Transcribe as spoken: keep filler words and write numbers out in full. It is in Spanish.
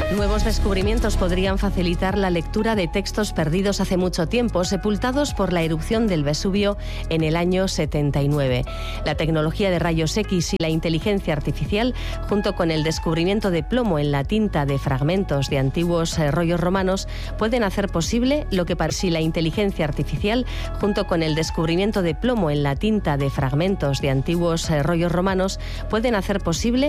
Nuevos descubrimientos podrían facilitar la lectura de textos perdidos hace mucho tiempo, sepultados por la erupción del Vesubio en el año setenta y nueve. La tecnología de rayos X y la inteligencia artificial, junto con el descubrimiento de plomo en la tinta de fragmentos de antiguos eh, rollos romanos, pueden hacer posible lo que para si la inteligencia artificial, junto con el descubrimiento de plomo en la tinta de fragmentos de antiguos eh, rollos romanos, pueden hacer posible